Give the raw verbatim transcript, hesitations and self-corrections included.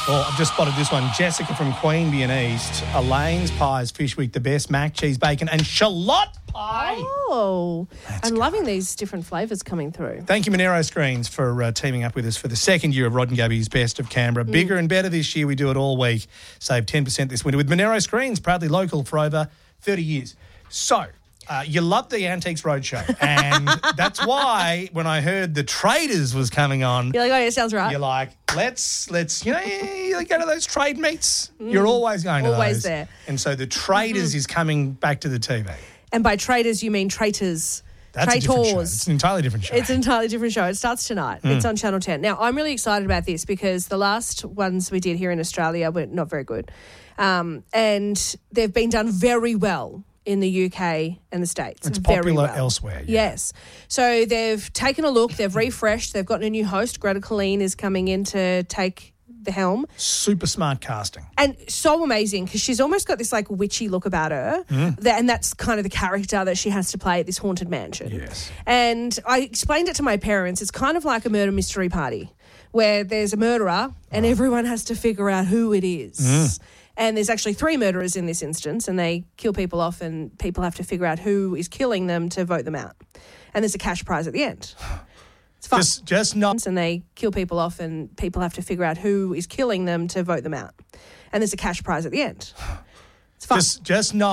Oh, I've just spotted this one. Jessica from Queanbeyan East. Elaine's Pies Fish Week, the best mac, cheese, bacon and shallot pie. Oh, That's I'm good. loving these different flavours coming through. Thank you, Monero Screens, for uh, teaming up with us for the second year of Rod and Gabby's Best of Canberra. Mm. Bigger and better this year. We do it all week. Save ten percent this winter with Monero Screens, proudly local for over thirty years. So, uh, you love the Antiques Roadshow. And that's why when I heard the Traders was coming on, You're like, oh, yeah, sounds right. you're like, let's, let's, you know, you go to those trade meets. You're always going to Always those. there. And so the Traders is coming back to the T V. And by traders, you mean traitors. That's a different show. Traitors. It's an entirely different show. It's an entirely different show. It starts tonight. It's on Channel ten. Now, I'm really excited about this because the last ones we did here in Australia were not very good. Um, and they've been done very well in the U K and the States. It's very popular well. elsewhere. Yeah. Yes. So they've taken a look. They've refreshed. They've gotten a new host. Greta Colleen is coming in to take the helm. Super smart casting. And so amazing because she's almost got this like witchy look about her. That, and that's kind of the character that she has to play at this haunted mansion. Yes. And I explained it to my parents. It's kind of like a murder mystery party where there's a murderer and everyone has to figure out who it is. And there's actually three murderers in this instance and they kill people off and people have to figure out who is killing them to vote them out. And there's a cash prize at the end. It's fun. Just, just not. And they kill people off and people have to figure out who is killing them to vote them out. And there's a cash prize at the end. It's fun. Just, just not.